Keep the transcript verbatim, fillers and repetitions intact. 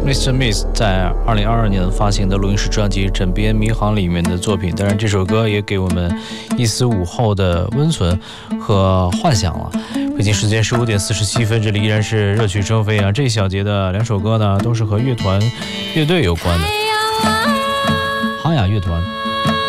Mister Miss 在二零二二年发行的录音室专辑《枕边迷航》里面的作品。当然，这首歌也给我们一丝午后的温存和幻想了。北京时间十五点四十七分，这里依然是热曲争飞啊！这一小节的两首歌呢，都是和乐团、乐队有关的。哈雅乐团。